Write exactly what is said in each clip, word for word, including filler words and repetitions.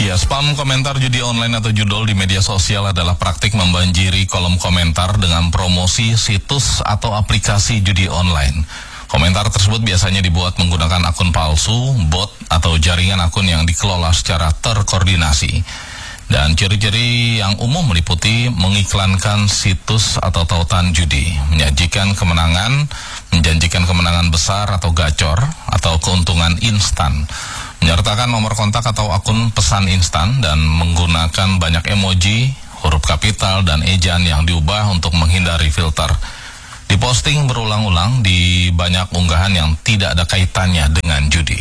Ya, spam komentar judi online atau judul di media sosial adalah praktik membanjiri kolom komentar dengan promosi situs atau aplikasi judi online. Komentar tersebut biasanya dibuat menggunakan akun palsu, bot, atau jaringan akun yang dikelola secara terkoordinasi. Dan ciri-ciri yang umum meliputi mengiklankan situs atau tautan judi, menyajikan kemenangan, menjanjikan kemenangan besar atau gacor, atau keuntungan instan, menyertakan nomor kontak atau akun pesan instan, dan menggunakan banyak emoji, huruf kapital, dan ejaan yang diubah untuk menghindari filter. Diposting berulang-ulang di banyak unggahan yang tidak ada kaitannya dengan judi.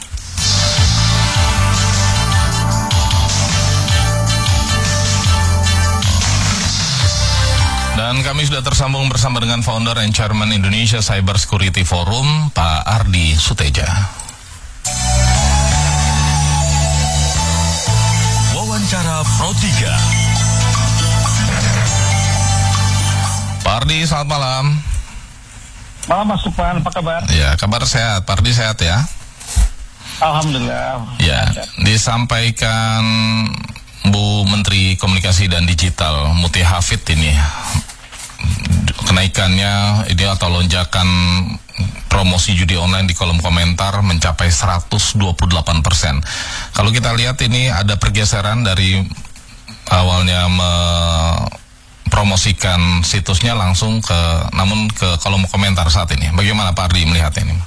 Dan kami sudah tersambung bersama dengan founder and chairman Indonesia Cyber Security Forum, Pak Ardi Suteja. Wawancara Pro tiga. Pak Ardi, selamat malam. Malam Mas Supran, apa kabar? Ya, kabar sehat. Pak Ardi sehat ya? Alhamdulillah. Ya, disampaikan Bu Menteri Komunikasi dan Digital Muti Hafid ini kenaikannya ini atau lonjakan promosi judi online di kolom komentar mencapai seratus dua puluh delapan persen. Kalau kita lihat ini ada pergeseran dari awalnya mempromosikan situsnya langsung ke namun ke kolom komentar saat ini. Bagaimana Pak Ardi melihat ini?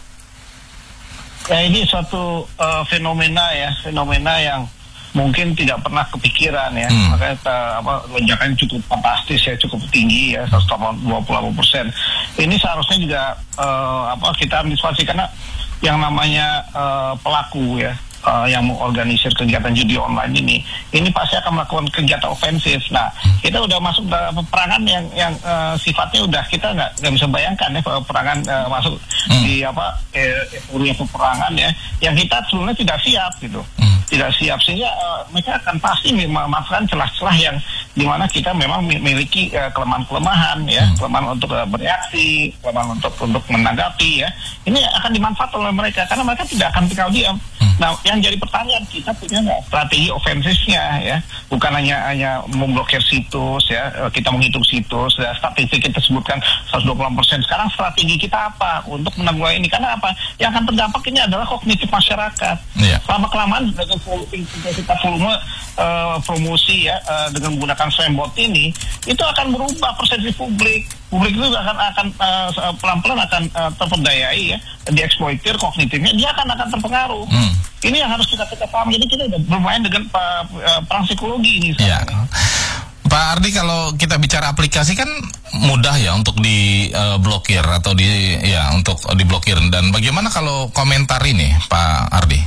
Ya, ini suatu uh, fenomena ya, fenomena yang mungkin tidak pernah kepikiran ya, hmm. makanya uh, apa lonjakannya cukup fantastis ya, cukup tinggi ya, seratus dua puluh delapan persen. Ini seharusnya juga uh, apa kita antisipasi karena yang namanya uh, pelaku ya, uh, yang mengorganisir kegiatan judi online ini, ini pasti akan melakukan kegiatan ofensif. Nah, kita udah masuk dalam peperangan yang yang uh, sifatnya udah kita nggak nggak bisa bayangkan ya, peperangan uh, masuk hmm. di apa euforia peperangan ya, yang kita sebenarnya tidak siap gitu. Hmm. tidak siap sehingga uh, mereka akan pasti memanfaatkan celah-celah yang dimana kita memang memiliki uh, kelemahan-kelemahan ya, hmm. kelemahan untuk uh, bereaksi, kelemahan untuk untuk menanggapi ya. Ini akan dimanfaatkan oleh mereka karena mereka tidak akan tinggal diam. Hmm. Nah, yang jadi pertanyaan, kita punya nggak strategi ofensifnya ya? Bukan hanya hanya memblokir situs ya, kita menghitung situs, ya, statistik kita sebutkan seratus dua puluh delapan persen. Sekarang strategi kita apa untuk menanggulangi ini? Karena apa? Yang akan terdampak ini adalah kognitif masyarakat. Yeah. Lama-kelamaan dengan intensitas volume uh, promosi ya uh, dengan menggunakan spambot ini, itu akan berubah persepsi publik. Publik itu akan akan uh, pelan-pelan akan uh, terperdayai ya, dieksploitir kognitifnya, dia akan akan terpengaruh. Hmm. Ini yang harus kita kita paham. Jadi kita udah bermain dengan uh, perang psikologi ini. Ya. Pak Ardi, kalau kita bicara aplikasi kan mudah ya untuk diblokir uh, atau di ya untuk diblokir. Dan bagaimana kalau komentar ini, Pak Ardi?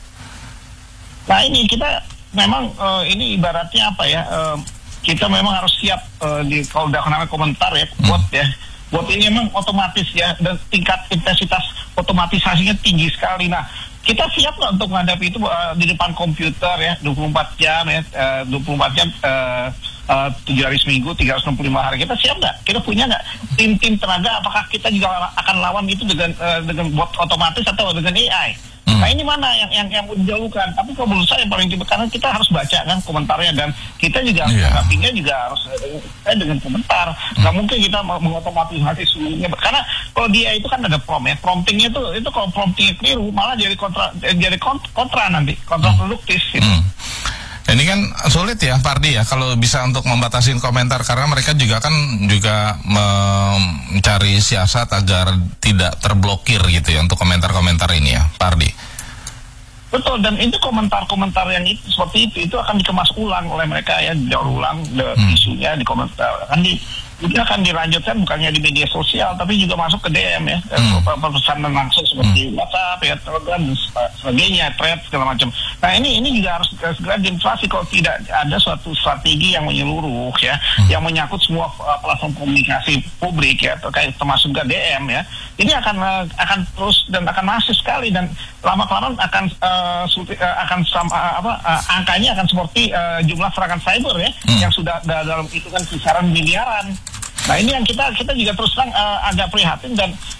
Nah ini kita memang uh, ini ibaratnya apa ya? Uh, kita memang harus siap uh, di kalau udah namanya komentar ya, hmm. bot ya. Bot ini memang otomatis ya, dan tingkat intensitas otomatisasinya tinggi sekali. Nah, kita siap nggak untuk menghadapi itu uh, di depan komputer ya, dua puluh empat jam ya, uh, dua puluh empat jam uh, uh, tujuh hari seminggu, tiga ratus enam puluh lima hari. Kita siap nggak? Kita punya nggak tim-tim tenaga? Apakah kita juga akan lawan itu dengan uh, dengan bot otomatis atau dengan A I? Hmm. Nah ini mana yang yang yang mau dijauhkan? Tapi kalau menurut saya yang paling penting karena kita harus baca kan komentarnya, dan kita juga yeah. menanggapinya juga harus eh, dengan komentar. Hmm. Nggak mungkin kita mengotomatisasi seluruhnya karena kalau dia itu kan ada prompt ya, promptingnya itu itu kalau promptingnya keliru malah jadi kontra jadi kontra nanti kontraproduktif. Gitu. Hmm. Ini kan sulit ya Pak Ardi ya kalau bisa untuk membatasi komentar, karena mereka juga kan juga mencari siasat agar tidak terblokir gitu ya untuk komentar-komentar ini ya Pak Ardi. Betul, dan itu komentar-komentar yang itu seperti itu itu akan dikemas ulang oleh mereka ya, didaur ulang hmm. isunya di komentar, akan di itu akan dilanjutkan bukannya di media sosial tapi juga masuk ke D M ya, hmm. pesanan langsung seperti hmm. WhatsApp ya, Telegram dan sebagainya, thread segala macam. Nah ini ini juga harus segera diinflasi kalau tidak ada suatu strategi yang menyeluruh ya, hmm. yang menyangkut semua platform komunikasi publik ya, terkait termasuk ke D M ya. Ini akan akan terus dan akan masif sekali, dan lama-kelamaan akan uh, akan sama, uh, apa uh, angkanya akan seperti uh, jumlah serangan cyber ya, hmm. yang sudah dalam hitungan kisaran miliaran. Nah ini yang kita kita juga terus terang uh, agak prihatin, dan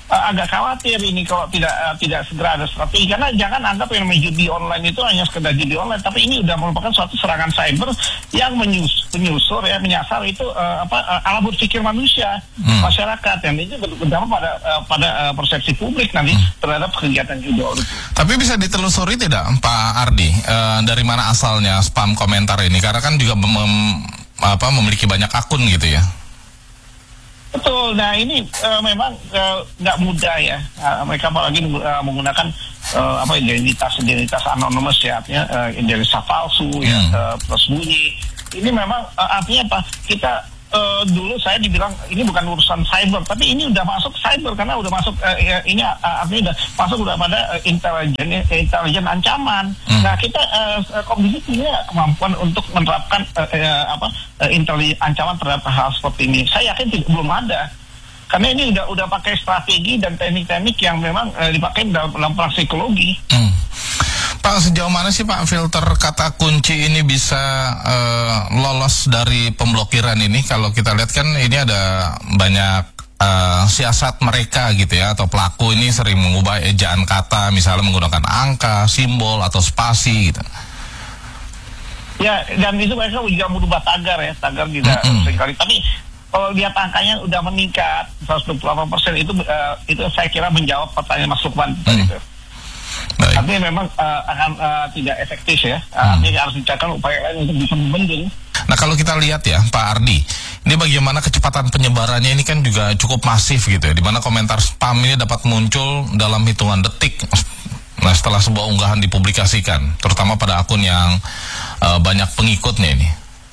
uh, agak khawatir ini kalau tidak uh, tidak segera ada strategi, karena jangan anggap yang namanya judi online itu hanya sekedar judi online, tapi ini udah merupakan suatu serangan cyber yang menyus, menyusur ya menyasar itu uh, apa uh, alam berpikir manusia, hmm. masyarakat, yang itu berdampak pada uh, pada uh, persepsi publik nanti hmm. terhadap kegiatan judol itu. Tapi bisa ditelusuri tidak Pak Ardi uh, dari mana asalnya spam komentar ini, karena kan juga mem, apa memiliki banyak akun gitu ya. Betul, nah ini uh, memang nggak uh, mudah ya, uh, mereka apalagi uh, menggunakan uh, apa identitas identitas anonymous ya, artinya uh, identitas palsu hmm. ya, uh, tersembunyi. Ini memang uh, artinya apa? Kita uh, dulu saya dibilang ini bukan urusan cyber, tapi ini udah masuk cyber karena udah masuk uh, ini uh, artinya udah masuk udah pada uh, intelijen intelijen ancaman. Hmm. Nah kita uh, komisi punya kemampuan untuk menerapkan uh, uh, apa uh, intelijen ancaman terhadap hal seperti ini. Saya yakin tidak, belum ada. Karena ini udah udah pakai strategi dan teknik-teknik yang memang uh, dipakai dalam, dalam perang psikologi. Hmm. Pak, sejauh mana sih Pak filter kata kunci ini bisa uh, lolos dari pemblokiran ini? Kalau kita lihat kan ini ada banyak uh, siasat mereka gitu ya, atau pelaku ini sering mengubah ejaan kata, misalnya menggunakan angka, simbol, atau spasi gitu. Ya, dan itu mereka juga merubah tagar ya, tagar juga mm-hmm. seringkali. Tapi kalau lihat angkanya udah meningkat seratus dua puluh delapan persen itu uh, itu saya kira menjawab pertanyaan Mas Lukman tadi itu. Baik. Artinya memang uh, akan uh, tidak efektif ya. Uh, artinya hmm. harus dicarikan upaya lain untuk bisa membendung. Nah kalau kita lihat ya Pak Ardi, ini bagaimana kecepatan penyebarannya ini kan juga cukup masif gitu ya, di mana komentar spam ini dapat muncul dalam hitungan detik. Nah setelah sebuah unggahan dipublikasikan, terutama pada akun yang uh, banyak pengikutnya ini.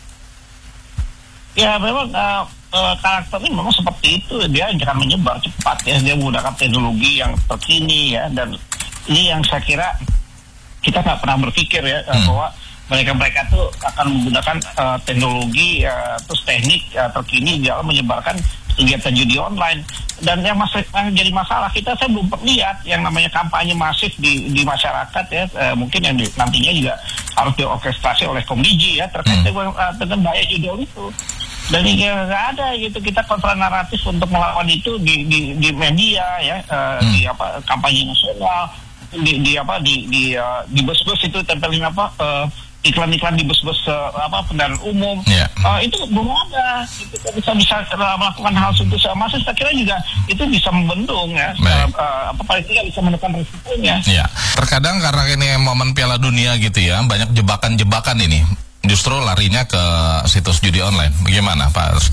Ya memang uh, uh, karakternya memang seperti itu, dia jangan menyebar cepat ya, dia menggunakan teknologi yang terkini ya, dan ini yang saya kira kita nggak pernah berpikir ya hmm. bahwa mereka-mereka tuh akan menggunakan uh, teknologi uh, terus teknik uh, terkini dalam menyebarkan kegiatan judi online. Dan yang masih yang jadi masalah kita, saya belum lihat yang namanya kampanye masif di di masyarakat ya, uh, mungkin yang di, nantinya juga harus diorkestrasi oleh Komdiji ya terkait hmm. dengan, uh, dengan bahaya judol itu. Dan ini nggak ada gitu, kita kontra naratif untuk melawan itu di di, di media ya, uh, hmm. di apa kampanye nasional, di, di apa di di uh, di bus-bus itu tempelin apa uh, iklan-iklan di bus-bus uh, apa kendaraan umum. Yeah. Uh, itu belum ada. Kita bisa bisa melakukan hal seperti masih saya kira juga itu bisa membendung ya. Uh, uh, apa paling tidak bisa menekan risikonya. Yeah. Terkadang karena ini momen Piala Dunia gitu ya, banyak jebakan-jebakan ini. Justru larinya ke situs judi online. Bagaimana Pak?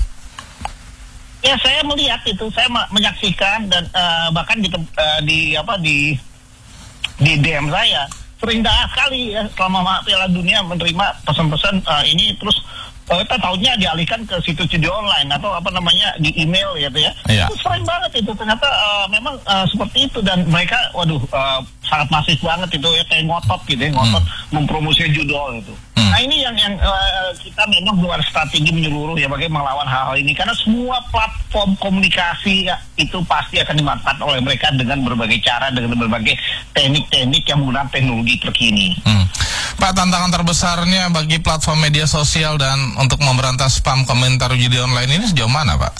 Ya saya melihat itu, saya menyaksikan dan uh, bahkan di, uh, di apa di di D M saya sering dah sekali ya selama Piala Dunia menerima pesan-pesan uh, ini, terus uh, kita tahunya dialihkan ke situs judi online atau apa namanya di email gitu ya. Iya. Itu sering banget itu, ternyata uh, memang uh, seperti itu, dan mereka waduh uh, sangat masif banget itu ya, kayak ngotot gitu ya, ngotot hmm. mempromosi judol itu. Hmm. Nah ini yang yang uh, kita memang buat strategi menyeluruh ya bagaimana melawan hal-hal ini, karena semua platform komunikasi ya, itu pasti akan dimanfaatkan oleh mereka dengan berbagai cara, dengan berbagai teknik-teknik yang menggunakan teknologi terkini. Hmm. Pak, tantangan terbesarnya bagi platform media sosial dan untuk memberantas spam komentar judi online ini sejauh mana Pak?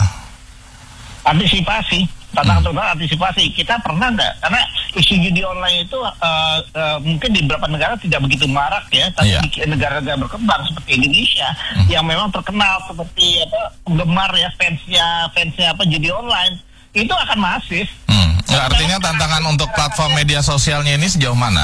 Antisipasi. Tantangan terbesar antisipasi. Kita pernah nggak? Karena isu judi online itu uh, uh, mungkin di beberapa negara tidak begitu marak ya, tapi yeah. di negara-negara berkembang seperti Indonesia hmm. yang memang terkenal seperti apa penggemar ya, fansnya fansnya apa judi online itu akan masif. Hmm. Nah, artinya tantangan untuk platform media sosialnya ini sejauh mana?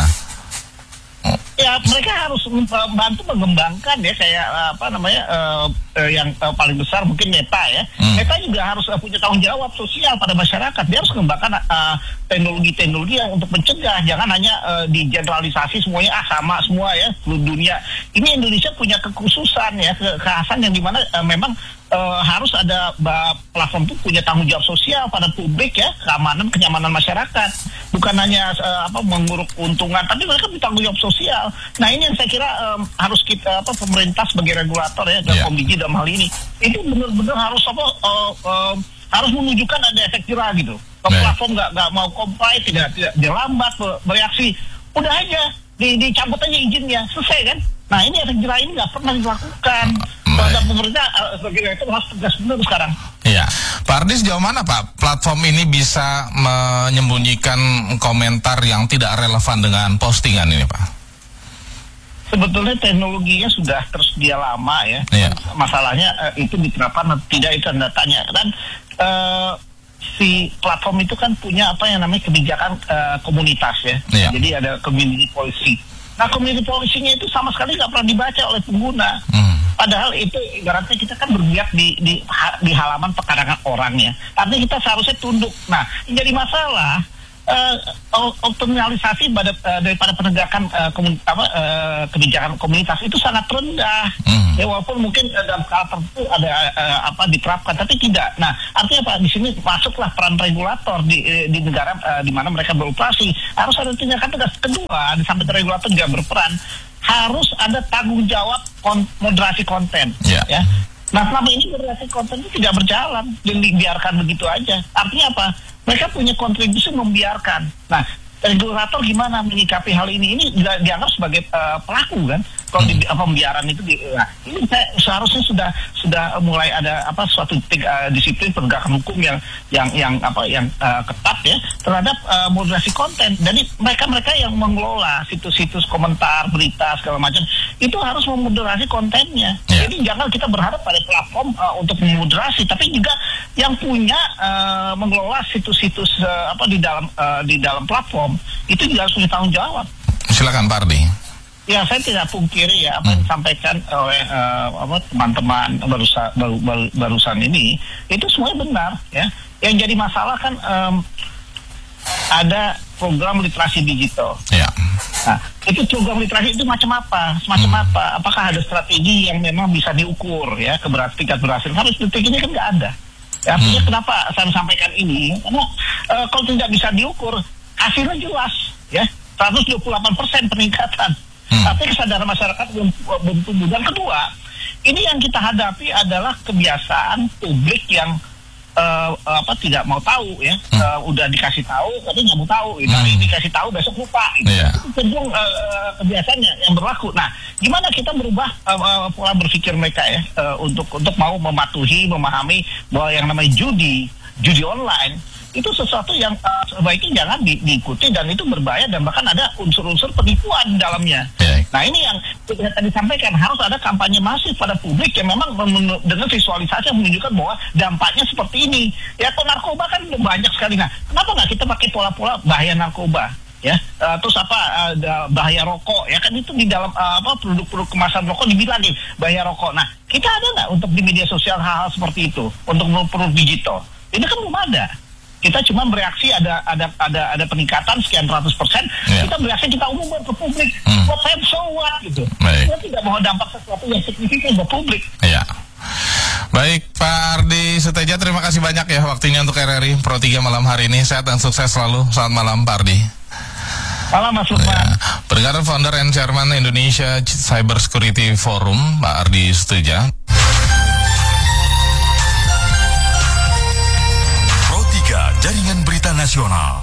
Ya mereka harus membantu mengembangkan ya, kayak apa namanya uh, uh, yang uh, paling besar mungkin Meta ya. Hmm. Meta juga harus uh, punya tanggung jawab sosial pada masyarakat. Dia harus mengembangkan uh, teknologi-teknologi yang untuk mencegah, jangan hanya uh, digeneralisasi semuanya ah sama semua ya seluruh dunia. Ini Indonesia punya kekhususan ya, kekhasan yang dimana uh, memang uh, harus ada uh, platform itu punya tanggung jawab sosial pada publik ya, keamanan kenyamanan masyarakat, bukan hanya uh, apa menguruk keuntungan, tapi mereka bertanggung jawab sosial. Nah ini yang saya kira um, harus kita apa pemerintah sebagai regulator ya, dan yeah. Komdiji dalam hal ini itu benar-benar harus apa uh, uh, harus menunjukkan ada efek jerah gitu. Kalau yeah. platform nggak nggak mau comply, tidak tidak dia lambat bereaksi, udah aja di, dicabut aja izinnya, selesai kan. Nah ini efek jerah ini nggak pernah dilakukan. Pada pemerintah uh, sebagai itu harus tegas benar sekarang. Iya, Pak Ardi, sejauh mana Pak platform ini bisa menyembunyikan komentar yang tidak relevan dengan postingan ini Pak? Sebetulnya teknologinya sudah tersedia lama ya. Iya. Masalahnya uh, itu diterapkan tidak itu tanda tanya. Dan uh, si platform itu kan punya apa yang namanya kebijakan uh, komunitas ya. Iya. Jadi ada community policy. Nah community policy-nya itu sama sekali nggak pernah dibaca oleh pengguna. Hmm. Padahal itu ibaratnya kita kan berbiak di di di halaman pekarangan orang ya. Artinya kita seharusnya tunduk. Nah, yang jadi masalah Uh, optimalisasi pada, uh, daripada penegakan uh, komun, apa, uh, kebijakan komunitas itu sangat rendah. Mm. Ya walaupun mungkin uh, dalam skala tertentu ada uh, apa diterapkan, tapi tidak. Nah artinya apa? Di sini masuklah peran regulator di uh, di negara uh, di mana mereka beroperasi. Harus ada tindakan tegas. Kedua, di samping regulator juga berperan, harus ada tanggung jawab kon- moderasi konten. Yeah. Ya. Nah selama ini moderasi konten itu tidak berjalan, dan dibiarkan begitu aja. Artinya apa? Mereka punya kontribusi membiarkan. Nah, regulator gimana menyikapi hal ini? Ini dianggap sebagai uh, pelaku kan? Kalau di uh, pembiaran itu, di, nah, ini saya, seharusnya sudah sudah mulai ada apa suatu uh, disiplin penegakan hukum yang yang yang apa yang uh, ketat ya terhadap uh, moderasi konten. Jadi mereka-mereka yang mengelola situs-situs komentar, berita segala macam itu harus memoderasi kontennya. Yeah. Jadi jangan kita berharap pada platform uh, untuk memoderasi, tapi juga yang punya uh, mengelola situs-situs uh, apa di dalam uh, di dalam platform itu juga harus punya tanggung jawab. Silakan Pak Ardi. Ya, saya tidak pungkiri ya apa yang disampaikan oleh uh, apa teman-teman barusan baru, baru, barusan ini itu semuanya benar ya. Yang jadi masalah kan um, ada program literasi digital. Ya. Nah, itu program literasi itu macam apa? Semacam hmm. apa? Apakah ada strategi yang memang bisa diukur ya keberat tingkat berhasil? Sampai detik ini kan nggak ada. Ya, artinya hmm. kenapa saya sampaikan ini? Karena uh, kalau tidak bisa diukur hasilnya jelas ya seratus dua puluh delapan persen peningkatan. Hmm. Tapi kesadaran masyarakat belum, belum tumbuh. Dan kedua, ini yang kita hadapi adalah kebiasaan publik yang uh, apa tidak mau tahu ya. Hmm. Uh, udah dikasih tahu, tapi nggak mau tahu. Hmm. Hari ini dikasih tahu, besok lupa. Gitu. Yeah. Itu cenderung uh, kebiasaannya yang berlaku. Nah, gimana kita merubah uh, pola berpikir mereka ya uh, untuk untuk mau mematuhi, memahami bahwa yang namanya judi, judi online itu sesuatu yang uh, sebaiknya jangan di, diikuti dan itu berbahaya dan bahkan ada unsur-unsur penipuan di dalamnya. Yeah. Nah ini yang kita tadi sampaikan, harus ada kampanye masif pada publik yang memang men- dengan visualisasi yang menunjukkan bahwa dampaknya seperti ini. Ya kalau narkoba kan banyak sekali. Nah kenapa nggak kita pakai pola-pola bahaya narkoba? Ya, uh, terus apa uh, bahaya rokok? Ya kan itu di dalam uh, apa produk-produk kemasan rokok dibilangin bahaya rokok. Nah kita ada nggak untuk di media sosial hal-hal seperti itu untuk produk digital? Ini kan belum ada. Kita cuma bereaksi ada ada ada ada peningkatan sekian ratus persen. Yeah. Kita bereaksi, kita umumkan ke publik. Hmm. Buat saya so what gitu. Kita tidak mau dampak sesuatu yang signifikan buat publik. Iya. Baik Pak Ardi Suteja, terima kasih banyak ya waktunya untuk R R I Pro tiga malam hari ini. Sehat dan sukses selalu. Selamat malam Pak Ardi. Malam Mas Lukman. Ya. Pendengar, Founder and Chairman Indonesia Cyber Security Forum Pak Ardi Suteja. Jaringan Berita Nasional.